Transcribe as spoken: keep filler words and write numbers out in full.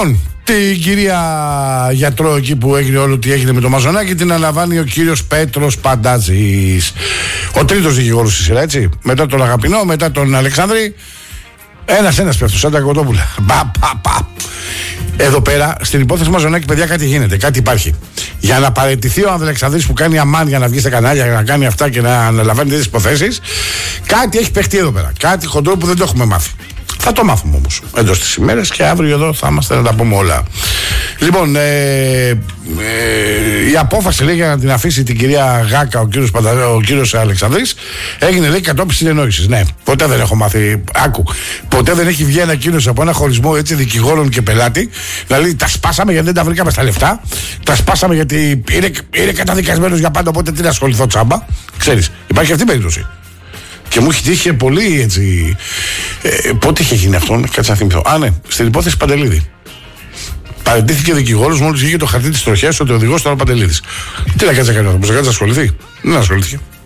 Λοιπόν, την κυρία γιατρό εκεί που έγινε όλο τι έγινε με το Μαζονάκι την αναλαμβάνει ο κύριος Πέτρος Παντάζης. Ο τρίτος δικηγόρος στη σειρά, έτσι. Μετά τον Αγαπηνό, μετά τον Αλεξάνδρη. Ένας-ένας πέφτουν, σαν τα κοτόπουλα. Πα, πα, πα. Εδώ πέρα, στην υπόθεση Μαζονάκι, παιδιά, κάτι γίνεται, κάτι υπάρχει. Για να παραιτηθεί ο Αλεξανδρής που κάνει αμάν για να βγει στα κανάλια, για να κάνει αυτά και να αναλαμβάνει τέτοιες υποθέσεις, κάτι έχει παιχτεί εδώ πέρα. Κάτι χοντρό που δεν το έχουμε μάθει. Θα το μάθουμε όμως εντός της ημέρας και αύριο εδώ θα είμαστε να τα πούμε όλα. Λοιπόν, ε, ε, η απόφαση λέει για να την αφήσει την κυρία Γάκα ο κύριος, Παντα, ο κύριος Αλεξανδρής έγινε λέει κατόπιν συνεννόησης. Ναι, ποτέ δεν έχω μάθει. Άκου, ποτέ δεν έχει βγει ανακοίνωση από ένα χωρισμό έτσι δικηγόρων και πελάτη να λέει τα σπάσαμε γιατί δεν τα βρήκαμε στα λεφτά, τα σπάσαμε γιατί είναι, είναι καταδικασμένος για πάντα. Οπότε τι να ασχοληθώ τσάμπα. Ξέρεις, υπάρχει αυτή η περίπτωση. Και μου έχει τύχει πολύ έτσι. Ε, πότε είχε γίνει αυτό, κάτσε να θυμηθώ. Α, ναι, στην υπόθεση Παντελίδη. Παραιτήθηκε δικηγόρος μόλις βγήκε το χαρτί της τροχιάς ότι ο οδηγός ήταν ο Παντελίδης. Τι να κάτσε να κάνει αυτό, να ασχοληθεί. Δεν ασχολήθηκε.